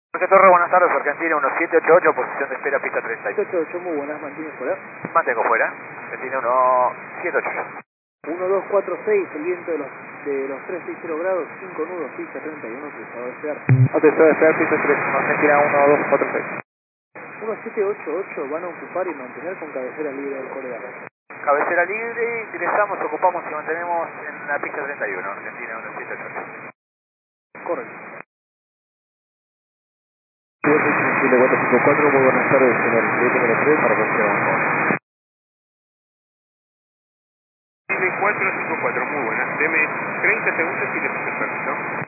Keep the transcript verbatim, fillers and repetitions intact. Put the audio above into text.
Jorge Torre, buenas tardes, Argentina uno siete ocho ocho, posición de espera, pista treinta y uno. siete ocho ocho, muy buenas, mantiene fuera. Mantengo fuera, Argentina uno siete ocho ocho. uno dos cuatro seis, el viento de los, de los trescientos sesenta grados, cinco nudos, pista treinta y uno, cruzado de F E A R. Autorizado de F E A R, pista tres, Argentina uno dos cuatro seis. uno siete ocho ocho van a ocupar y mantener con cabecera libre del Corea. Cabecera libre, ingresamos, ocupamos y mantenemos en la pista treinta y uno, Argentina uno siete ocho ocho. Correcto. Chile cuatro cinco cuatro, muy buenas tardes, señor siete número tres, para confirmar. Chile cuatro cinco cuatro, muy buenas. Deme treinta segundos y le paso el permiso.